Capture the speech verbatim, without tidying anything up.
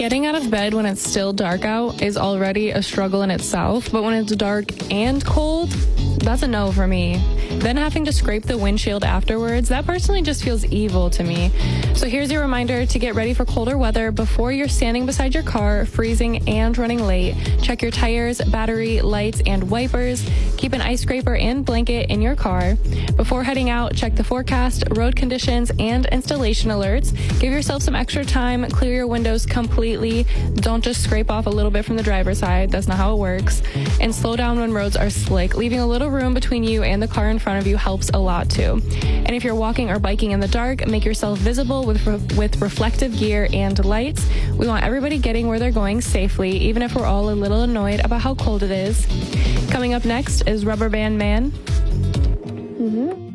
Getting out of bed when it's still dark out is already a struggle in itself, but when it's dark and cold, that's a no for me. Then having to scrape the windshield afterwards, that personally just feels evil to me. So here's your reminder to get ready for colder weather before you're standing beside your car, freezing and running late. Check your tires, battery, lights, and wipers. Keep an ice scraper and blanket in your car. Before heading out, check the forecast, road conditions, and installation alerts. Give yourself some extra time, clear your windows completely. Don't just scrape off a little bit from the driver's side. That's not how it works. And slow down when roads are slick. Leaving a little room between you and the car in front of you helps a lot too. And if you're walking or biking in the dark, make yourself visible with re- with reflective gear and lights. We want everybody getting where they're going safely, even if we're all a little annoyed about how cold it is. Coming up next is Rubber Band Man. Mm-hmm.